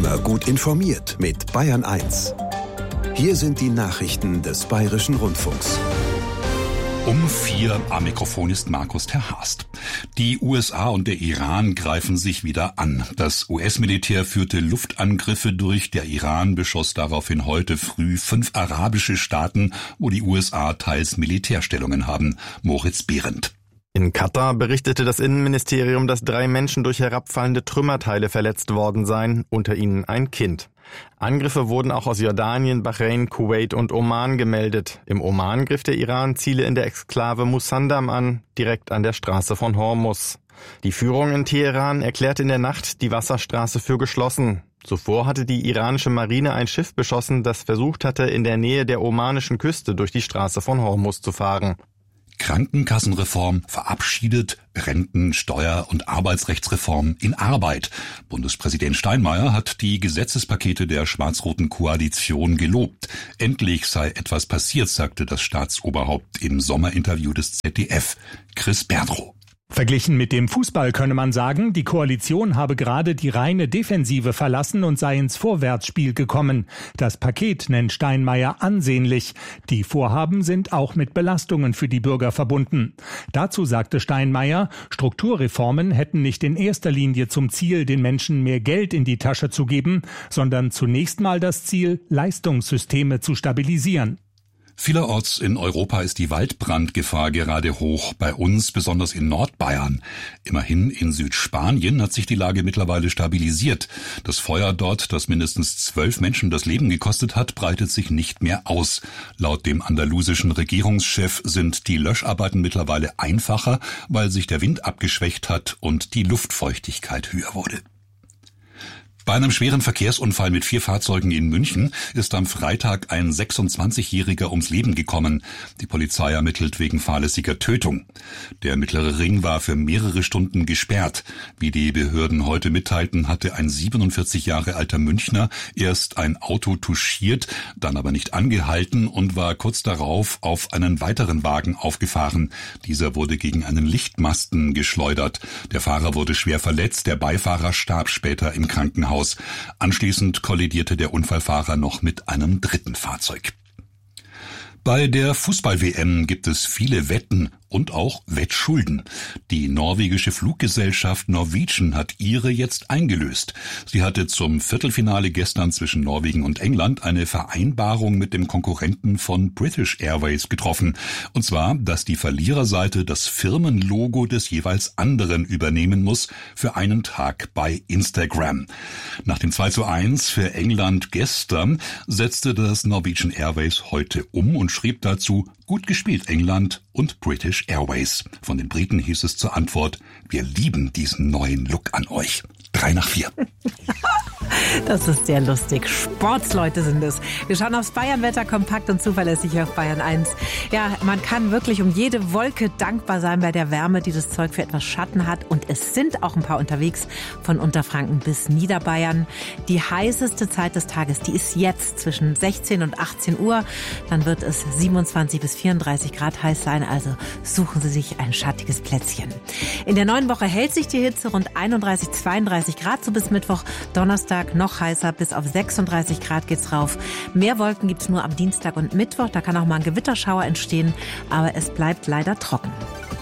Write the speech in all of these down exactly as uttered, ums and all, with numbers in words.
Immer gut informiert mit Bayern eins. Hier sind die Nachrichten des Bayerischen Rundfunks. Um vier am Mikrofon ist Markus Terhorst. Die U S A und der Iran greifen sich wieder an. Das U S-Militär führte Luftangriffe durch. Der Iran beschoss daraufhin heute früh fünf arabische Staaten, wo die U S A teils Militärstellungen haben. Moritz Behrendt. In Katar berichtete das Innenministerium, dass drei Menschen durch herabfallende Trümmerteile verletzt worden seien, unter ihnen ein Kind. Angriffe wurden auch aus Jordanien, Bahrain, Kuwait und Oman gemeldet. Im Oman griff der Iran Ziele in der Exklave Musandam an, direkt an der Straße von Hormuz. Die Führung in Teheran erklärte in der Nacht die Wasserstraße für geschlossen. Zuvor hatte die iranische Marine ein Schiff beschossen, das versucht hatte, in der Nähe der omanischen Küste durch die Straße von Hormuz zu fahren. Krankenkassenreform verabschiedet, Renten-, Steuer- und Arbeitsrechtsreform in Arbeit. Bundespräsident Steinmeier hat die Gesetzespakete der schwarz-roten Koalition gelobt. Endlich sei etwas passiert, sagte das Staatsoberhaupt im Sommerinterview des Z D F. Chris Berdrow. Verglichen mit dem Fußball könne man sagen, die Koalition habe gerade die reine Defensive verlassen und sei ins Vorwärtsspiel gekommen. Das Paket nennt Steinmeier ansehnlich. Die Vorhaben sind auch mit Belastungen für die Bürger verbunden. Dazu sagte Steinmeier, Strukturreformen hätten nicht in erster Linie zum Ziel, den Menschen mehr Geld in die Tasche zu geben, sondern zunächst mal das Ziel, Leistungssysteme zu stabilisieren. Vielerorts in Europa ist die Waldbrandgefahr gerade hoch, bei uns besonders in Nordbayern. Immerhin in Südspanien hat sich die Lage mittlerweile stabilisiert. Das Feuer dort, das mindestens zwölf Menschen das Leben gekostet hat, breitet sich nicht mehr aus. Laut dem andalusischen Regierungschef sind die Löscharbeiten mittlerweile einfacher, weil sich der Wind abgeschwächt hat und die Luftfeuchtigkeit höher wurde. Bei einem schweren Verkehrsunfall mit vier Fahrzeugen in München ist am Freitag ein sechsundzwanzigjähriger ums Leben gekommen. Die Polizei ermittelt wegen fahrlässiger Tötung. Der mittlere Ring war für mehrere Stunden gesperrt. Wie die Behörden heute mitteilten, hatte ein siebenundvierzig Jahre alter Münchner erst ein Auto touchiert, dann aber nicht angehalten und war kurz darauf auf einen weiteren Wagen aufgefahren. Dieser wurde gegen einen Lichtmasten geschleudert. Der Fahrer wurde schwer verletzt, der Beifahrer starb später im Krankenhaus. Anschließend kollidierte der Unfallfahrer noch mit einem dritten Fahrzeug. Bei der Fußball-W M gibt es viele Wetten und auch Wettschulden. Die norwegische Fluggesellschaft Norwegian hat ihre jetzt eingelöst. Sie hatte zum Viertelfinale gestern zwischen Norwegen und England eine Vereinbarung mit dem Konkurrenten von British Airways getroffen. Und zwar, dass die Verliererseite das Firmenlogo des jeweils anderen übernehmen muss für einen Tag bei Instagram. Nach dem zwei zu eins für England gestern setzte das Norwegian Airways heute um und schrieb dazu: Gut gespielt, England und British Airways. Von den Briten hieß es zur Antwort: Wir lieben diesen neuen Look an euch. Drei nach vier. Das ist sehr lustig. Sportsleute sind es. Wir schauen aufs Bayernwetter, kompakt und zuverlässig auf Bayern eins. Ja, man kann wirklich um jede Wolke dankbar sein bei der Wärme, die das Zeug für etwas Schatten hat. Und es sind auch ein paar unterwegs von Unterfranken bis Niederbayern. Die heißeste Zeit des Tages, die ist jetzt zwischen sechzehn und achtzehn Uhr. Dann wird es siebenundzwanzig bis vierunddreißig Grad heiß sein. Also suchen Sie sich ein schattiges Plätzchen. In der neuen Woche hält sich die Hitze rund einunddreißig, zweiunddreißig Grad, so bis Mittwoch. Donnerstag noch heißer, bis auf sechsunddreißig Grad geht's rauf. Mehr Wolken gibt's nur am Dienstag und Mittwoch. Da kann auch mal ein Gewitterschauer entstehen, aber es bleibt leider trocken.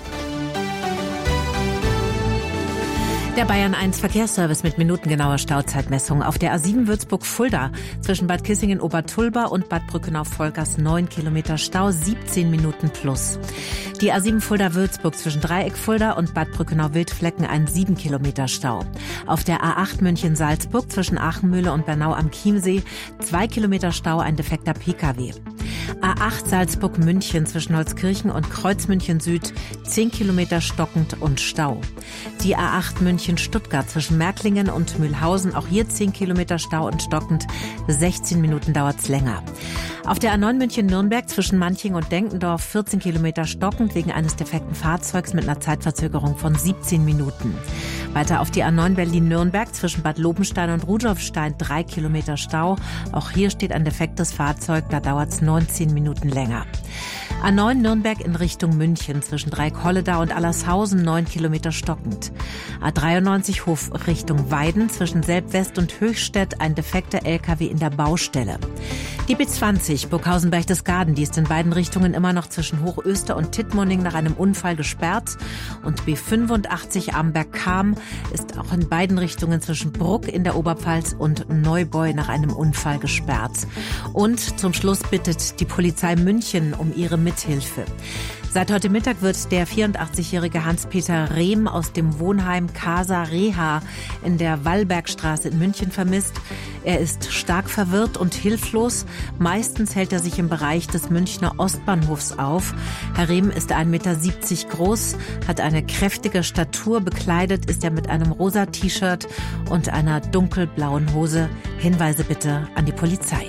Der Bayern eins Verkehrsservice mit minutengenauer Stauzeitmessung. Auf der A sieben Würzburg-Fulda zwischen Bad Kissingen-Obertulba und Bad Brückenau-Volkers neun Kilometer Stau, siebzehn Minuten plus. Die A sieben Fulda-Würzburg zwischen Dreieck-Fulda und Bad Brückenau-Wildflecken ein sieben Kilometer Stau. Auf der A acht München-Salzburg zwischen Aachenmühle und Bernau am Chiemsee zwei Kilometer Stau, ein defekter P K W. A acht Salzburg-München zwischen Holzkirchen und Kreuzmünchen Süd zehn Kilometer stockend und Stau. Die A acht München-Stuttgart zwischen Märklingen und Mühlhausen, auch hier zehn Kilometer Stau und stockend, sechzehn Minuten dauert's länger. Auf der A neun München-Nürnberg zwischen Manching und Denkendorf vierzehn Kilometer stockend wegen eines defekten Fahrzeugs mit einer Zeitverzögerung von siebzehn Minuten. Weiter auf die A neun Berlin-Nürnberg zwischen Bad Lobenstein und Rudolfstein drei Kilometer Stau. Auch hier steht ein defektes Fahrzeug, da dauert's neunzehn Minuten länger. A neun Nürnberg in Richtung München zwischen Dreieck-Holledau und Allershausen neun Kilometer stockend. A dreiundneunzig Hof Richtung Weiden zwischen Selb-West und Höchstädt ein defekter L K W in der Baustelle. Die B zwanzig Burghausen-Berchtesgaden, die ist in beiden Richtungen immer noch zwischen Hochöster und Tittmoning nach einem Unfall gesperrt. Und B fünfundachtzig Amberg-Cham ist auch in beiden Richtungen zwischen Bruck in der Oberpfalz und Neubeu nach einem Unfall gesperrt. Und zum Schluss bittet die Polizei München um ihre Mithilfe. Seit heute Mittag wird der vierundachtzigjährige Hans-Peter Rehm aus dem Wohnheim Casa Reha in der Wallbergstraße in München vermisst. Er ist stark verwirrt und hilflos. Meistens hält er sich im Bereich des Münchner Ostbahnhofs auf. Herr Rehm ist ein Meter siebzig groß, hat eine kräftige Statur. Bekleidet ist er mit einem rosa T-Shirt und einer dunkelblauen Hose. Hinweise bitte an die Polizei.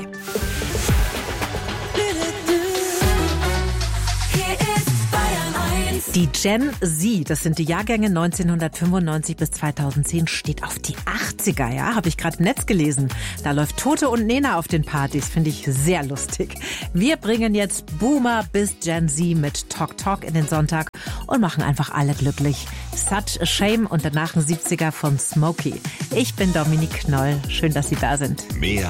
Die Gen Z, das sind die Jahrgänge neunzehnhundertfünfundneunzig bis zweitausendzehn, steht auf die achtziger, ja, habe ich gerade im Netz gelesen. Da läuft Tote und Nena auf den Partys, finde ich sehr lustig. Wir bringen jetzt Boomer bis Gen Z mit Talk Talk in den Sonntag und machen einfach alle glücklich. Such a Shame und danach ein siebziger von Smokey. Ich bin Dominique Knoll, schön, dass Sie da sind. Mehr